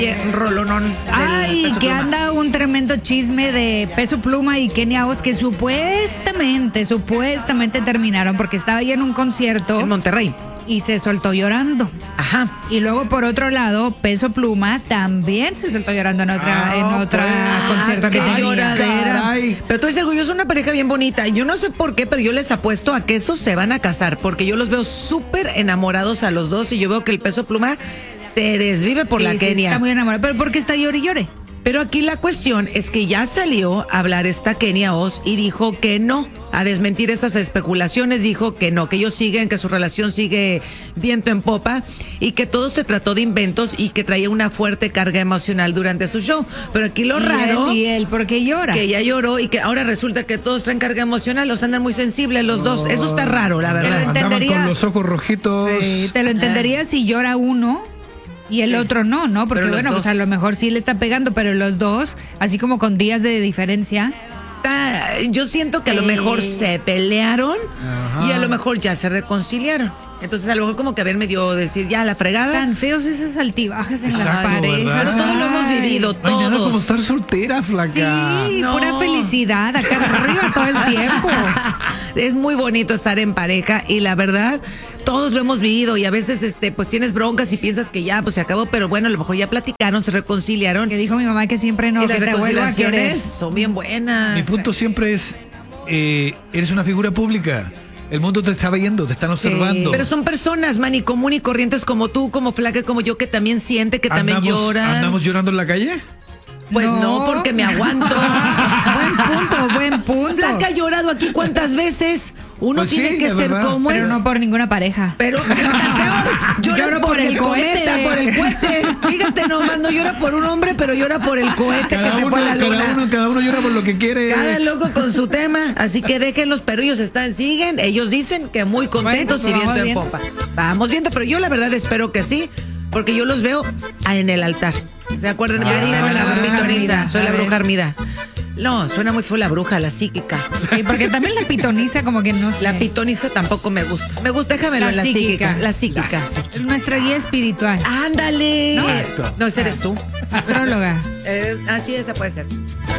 Rolonón. Ay, Peso que Pluma. anda un tremendo chisme de Peso Pluma y Kenia Os que supuestamente terminaron porque estaba ahí en un concierto En Monterrey. y se soltó llorando. Ajá. Y luego por otro lado, Peso Pluma también se soltó llorando en otra concierto que qué tenía. lloradera. Caray. Pero tú dices, es una pareja bien bonita. Yo no sé por qué, pero yo les apuesto a que esos se van a casar, porque yo los veo súper enamorados a los dos y yo veo que el Peso Pluma se desvive por la Sí, Kenia. está muy enamorado. ¿Pero por qué está llore y llore? Pero aquí la cuestión es que ya salió a hablar esta Kenia Os y dijo que no, a desmentir esas especulaciones, dijo que no, que ellos siguen, que su relación sigue viento en popa y que todo se trató de inventos y que traía una fuerte carga emocional durante su show. Pero aquí lo raro, ¿Y él por qué llora? que ella lloró y que ahora resulta que todos traen carga emocional, los andan muy sensibles los dos. Eso está raro, la verdad. Pero Andaban entendería. con los ojos rojitos. Sí, te lo entendería si llora uno y el otro no, ¿no? Porque Pero los bueno, pues dos. a lo mejor sí le está pegando, pero los dos, así como con días de diferencia. Yo siento que a lo Sí. mejor se pelearon Ajá. y a lo mejor ya se reconciliaron. Entonces a lo mejor como que haber medio decir ya la fregada. Tan feos esas altibajas en las Exacto, parejas. ¿verdad? Pero todos lo hemos vivido, Ay, nada como todos. estar soltera, flaca. Sí, No. pura felicidad, acá arriba todo el tiempo. Es muy bonito estar en pareja y la verdad, todos lo hemos vivido y a veces pues tienes broncas y piensas que ya pues se acabó, pero bueno, a lo mejor ya platicaron, se reconciliaron. Que dijo mi mamá que siempre no, y que las te vuelva a querer. reconciliaciones son bien buenas. Mi punto siempre es, eres una figura pública. El mundo te está viendo, te están observando. Pero son personas, Manny, común y corrientes como tú, como Flaca, como yo, que también siente, que también lloran. ¿Andamos llorando en la calle? Pues no, No. porque me aguanto. Buen punto. Flaca ha llorado aquí cuántas veces. Uno Pues tiene sí, que de ser verdad. como Pero es. no por ninguna pareja. Pero peor, lloras Lloro por el cometa, por el cohete. Fíjate nomás, no llora por un hombre, pero llora por el cohete que se fue a la luna. Cada uno llora por lo que quiere. Cada loco con su tema, así que déjenlos, pero ellos siguen, ellos dicen que muy contentos Bueno, y pues viento en vamos popa. Vamos viendo, pero yo la verdad espero que sí, porque yo los veo en el altar. ¿Se acuerdan? Ah, Soy la la bruja pitoniza, Armida. soy la A ver. bruja Armida. No, suena muy feo la bruja, la psíquica. Sí, porque también la pitoniza como que no sé. La pitoniza tampoco me gusta. Me gusta, déjamelo en la psíquica. La psíquica. Nuestra guía espiritual. Ándale. Exacto. No, ese eres tú. Astróloga. Así esa puede ser.